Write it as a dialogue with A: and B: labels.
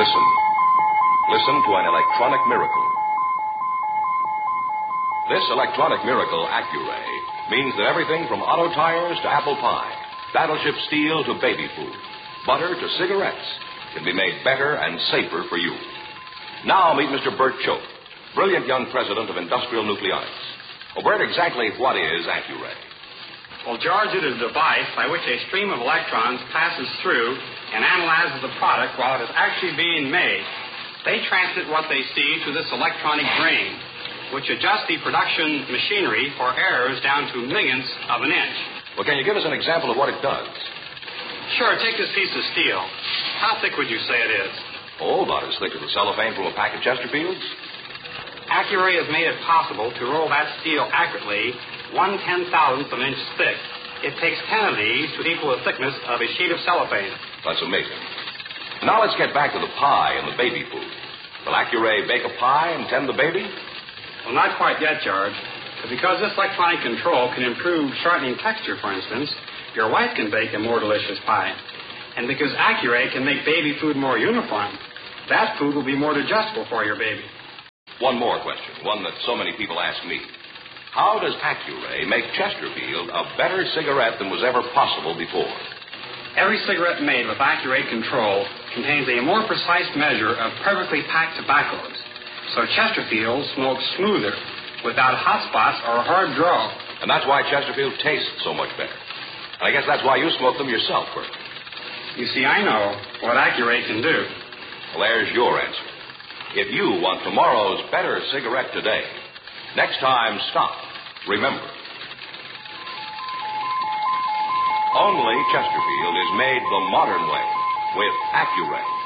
A: Listen. Listen to an electronic miracle. This electronic miracle, Accuray, means that everything from auto tires to apple pie, battleship steel to baby food, butter to cigarettes can be made better and safer for you. Now meet Mr. Bert Choate, brilliant young president of Industrial Nucleonics. Well, Bert, exactly what is Accuray?
B: Well, George, it is a device by which a stream of electrons passes through and analyzes the product while it is actually being made. They transmit what they see to this electronic brain, which adjusts the production machinery for errors down to millionths of an inch.
A: Well, can you give us an example of what it does?
B: Sure, take this piece of steel. How thick would you say it is?
A: Oh, about as thick as the cellophane from a pack of Chesterfields.
B: Accuray has made it possible to roll that steel accurately 1/10,000th of an inch thick. It takes 10 of these to equal the thickness of a sheet of cellophane.
A: That's amazing. Now let's get back to the pie and the baby food. Will Accuray bake a pie and tend the baby?
B: Well, not quite yet, George. But because this electronic control can improve shortening texture, for instance, your wife can bake a more delicious pie. And because Accuray can make baby food more uniform, that food will be more digestible for your baby.
A: One more question, one that so many people ask me. How does Accuray make Chesterfield a better cigarette than was ever possible before?
B: Every cigarette made with Accuray control contains a more precise measure of perfectly packed tobaccos. So Chesterfield smokes smoother, without hot spots or a hard draw.
A: And that's why Chesterfield tastes so much better. And I guess that's why you smoke them yourself, Bert.
B: You see, I know what Accuray can do.
A: Well, there's your answer. If you want tomorrow's better cigarette today, next time, stop. Remember. Only Chesterfield is made the modern way with Accuray.